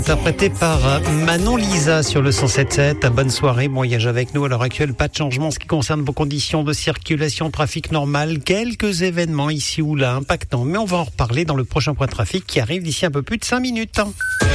Interprété par Manon Lisa sur le 107.7. Bonne soirée, bon voyage avec nous. À l'heure actuelle, pas de changement en ce qui concerne vos conditions de circulation, trafic normal. Quelques événements ici ou là impactants, mais on va en reparler dans le prochain point de trafic qui arrive d'ici un peu plus de 5 minutes.